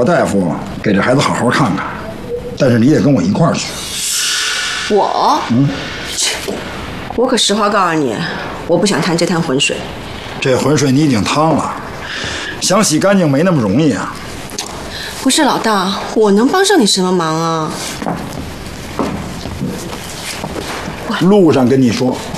了大夫，给这孩子好好看看。但是你得跟我一块儿去。 我？我可实话告诉你，我不想趟这滩浑水。 这浑水你已经趟了，想洗干净没那么容易啊。 不是老大，我能帮上你什么忙啊？ 路上跟你说。